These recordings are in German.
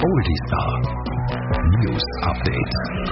Oldistar News Update.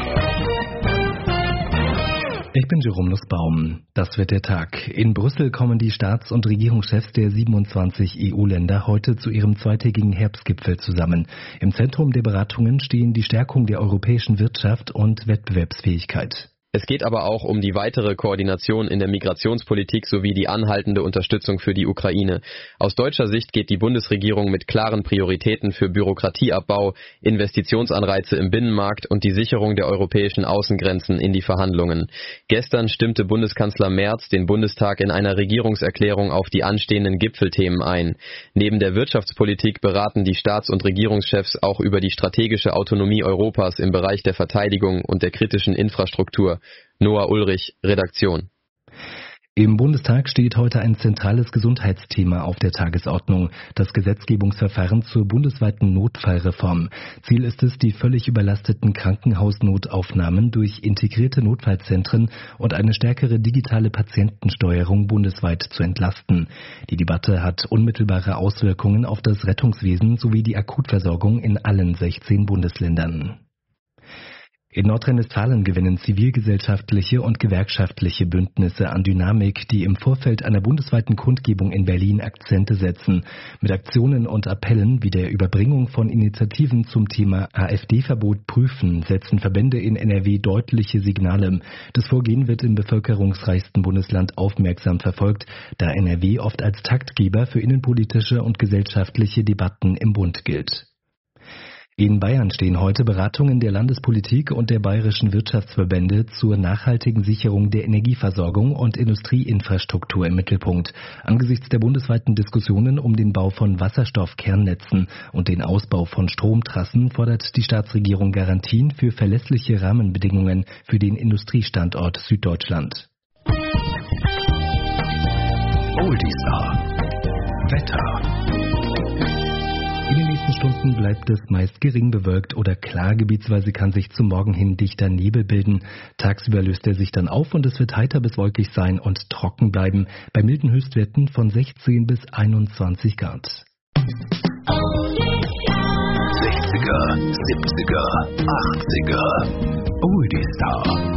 Ich bin Jerome Nussbaum. Das wird der Tag. In Brüssel kommen die Staats- und Regierungschefs der 27 EU-Länder heute zu ihrem zweitägigen Herbstgipfel zusammen. Im Zentrum der Beratungen stehen die Stärkung der europäischen Wirtschaft und Wettbewerbsfähigkeit. Es geht aber auch um die weitere Koordination in der Migrationspolitik sowie die anhaltende Unterstützung für die Ukraine. Aus deutscher Sicht geht die Bundesregierung mit klaren Prioritäten für Bürokratieabbau, Investitionsanreize im Binnenmarkt und die Sicherung der europäischen Außengrenzen in die Verhandlungen. Gestern stimmte Bundeskanzler Merz den Bundestag in einer Regierungserklärung auf die anstehenden Gipfelthemen ein. Neben der Wirtschaftspolitik beraten die Staats- und Regierungschefs auch über die strategische Autonomie Europas im Bereich der Verteidigung und der kritischen Infrastruktur. Noah Ulrich, Redaktion. Im Bundestag steht heute ein zentrales Gesundheitsthema auf der Tagesordnung, das Gesetzgebungsverfahren zur bundesweiten Notfallreform. Ziel ist es, die völlig überlasteten Krankenhausnotaufnahmen durch integrierte Notfallzentren und eine stärkere digitale Patientensteuerung bundesweit zu entlasten. Die Debatte hat unmittelbare Auswirkungen auf das Rettungswesen sowie die Akutversorgung in allen 16 Bundesländern. In Nordrhein-Westfalen gewinnen zivilgesellschaftliche und gewerkschaftliche Bündnisse an Dynamik, die im Vorfeld einer bundesweiten Kundgebung in Berlin Akzente setzen. Mit Aktionen und Appellen wie der Überbringung von Initiativen zum Thema AfD-Verbot prüfen, setzen Verbände in NRW deutliche Signale. Das Vorgehen wird im bevölkerungsreichsten Bundesland aufmerksam verfolgt, da NRW oft als Taktgeber für innenpolitische und gesellschaftliche Debatten im Bund gilt. In Bayern stehen heute Beratungen der Landespolitik und der bayerischen Wirtschaftsverbände zur nachhaltigen Sicherung der Energieversorgung und Industrieinfrastruktur im Mittelpunkt. Angesichts der bundesweiten Diskussionen um den Bau von Wasserstoffkernnetzen und den Ausbau von Stromtrassen fordert die Staatsregierung Garantien für verlässliche Rahmenbedingungen für den Industriestandort Süddeutschland. Oldistar Wetter. In den nächsten Stunden bleibt es meist gering bewölkt oder klar. Gebietsweise kann sich zum Morgen hin dichter Nebel bilden. Tagsüber löst er sich dann auf und es wird heiter bis wolkig sein und trocken bleiben. Bei milden Höchstwerten von 16 bis 21 Grad. 60er, 70er, 80er. Oldistar.